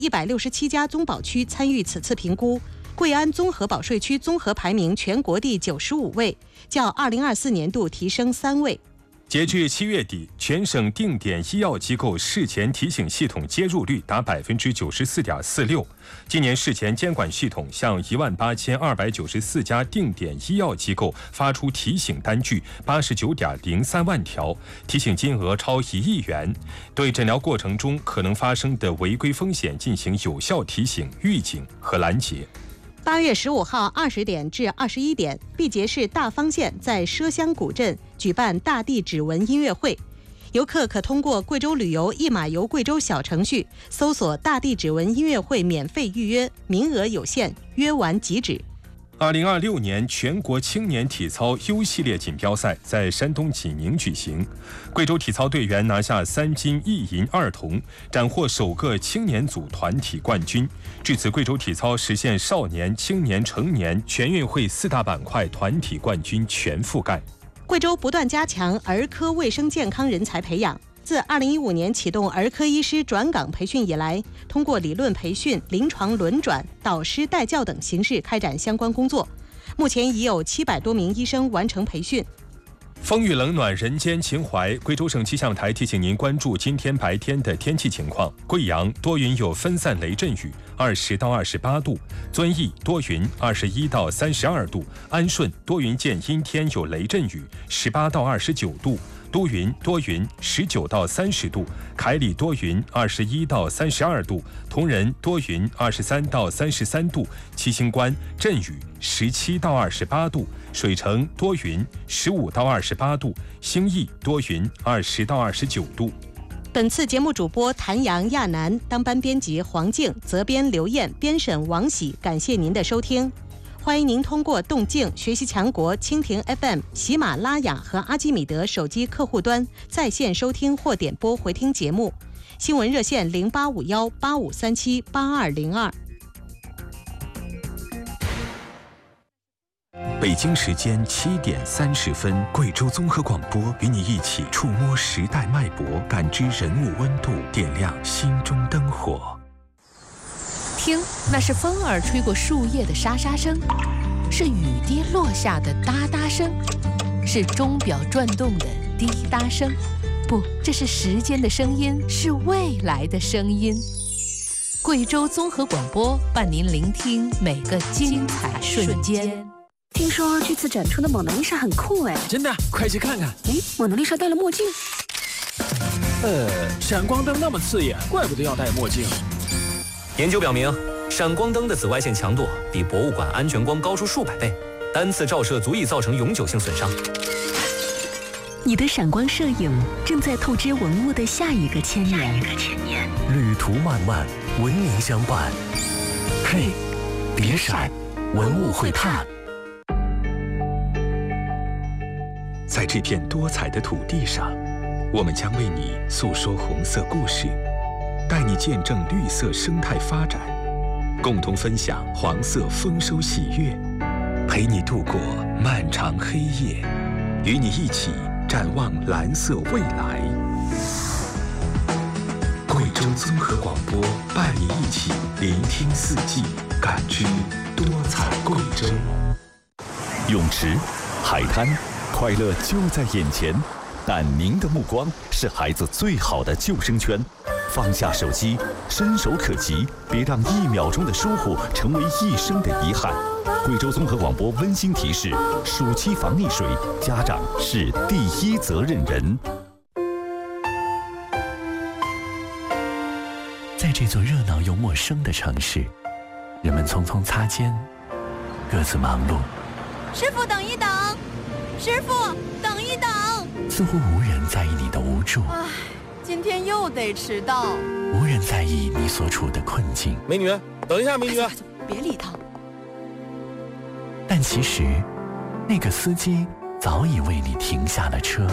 167家综保区参与此次评估。贵安综合保税区综合排名全国第95位，较2024年度提升3位。 截至7月底，全省定点医药机构事前提醒系统接入率达94.46%。今年事前监管系统向18294家定点医药机构发出提醒单据89.03万条，提醒金额超1亿元，对诊疗过程中可能发生的违规风险进行有效提醒、预警和拦截。 8月15号20点至21点，毕节市大方县在畲乡古镇举办大地指纹音乐会，游客可通过贵州旅游一码游贵州小程序搜索大地指纹音乐会免费预约，名额有限，约完即止。 2026年全国青年体操 U 系列锦标赛在山东济宁举行，贵州体操队员拿下3金1银2铜，斩获首个青年组团体冠军。至此，贵州体操实现少年、青年、成年全运会4大板块团体冠军全覆盖。 贵州不断加强儿科卫生健康人才培养。自2015年启动儿科医师转岗培训以来，通过理论培训、临床轮转、导师带教等形式开展相关工作。目前已有700多名医生完成培训。 风雨冷暖人间情怀，贵州省气象台提醒您关注今天白天的天气情况。贵阳多云有分散雷阵雨，20到28度；遵义多云，21到32度；安顺多云见阴天有雷阵雨，18到29度；都匀多云，19到30度；凯里多云，21到32度；铜仁多云，23到33度；七星关阵雨，17到28度；水城多云，15到28度；兴义多云，20到29度。 本次节目主播谭阳、亚楠，当班编辑黄静，责编刘艳，编审王喜。感谢您的收听。欢迎您通过动静、学习强国、蜻蜓 FM、喜马拉雅和阿基米德手机客户端在线收听或点播回听节目。新闻热线085185378202。 北京时间7点30分，贵州综合广播与你一起触摸时代脉搏，感知人物温度，点亮心中灯火。 听，那是风儿吹过树叶的沙沙声，是雨滴落下的哒哒声，是钟表转动的滴答声。不，这是时间的声音，是未来的声音。贵州综合广播伴您聆听每个精彩瞬间。 听说这次展出的蒙娜丽莎很酷哎！ 真的，快去看看。 哎，蒙娜丽莎戴了墨镜。 闪光灯那么刺眼，怪不得要戴墨镜。 研究表明，闪光灯的紫外线强度比博物馆安全光高出数百倍，单次照射足以造成永久性损伤。 你的闪光摄影正在透支文物的下一个千年。 旅途漫漫，文明相伴。嘿，别闪，文物会探。在这片多彩的土地上，我们将为你诉说红色故事，带你见证绿色生态发展，共同分享黄色丰收喜悦，陪你度过漫长黑夜，与你一起展望蓝色未来。贵州综合广播伴你一起聆听四季，感知多彩贵州。 泳池、海滩，快乐就在眼前，但您的目光是孩子最好的救生圈。放下手机，伸手可及，别让1秒钟的疏忽成为一生的遗憾。贵州综合广播温馨提示：暑期防溺水，家长是第一责任人。 在这座热闹又陌生的城市，人们匆匆擦肩，各自忙碌。 师傅，等一等！师傅，等一等！ 似乎无人在意你的无助。 唉，今天又得迟到。 无人在意你所处的困境。 美女，等一下，美女。 别理他。 但其实，那个司机早已为你停下了车。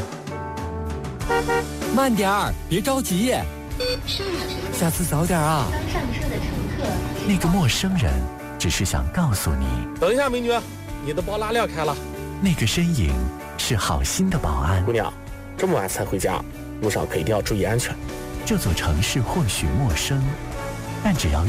慢点儿，别着急。下次早点啊。 刚上车的乘客。 那个陌生人只是想告诉你。 等一下，美女，你的包拉链开了。 那个身影是好心的保安。 姑娘，这么晚才回家，路上可一定要注意安全。 这座城市或许陌生， 但只要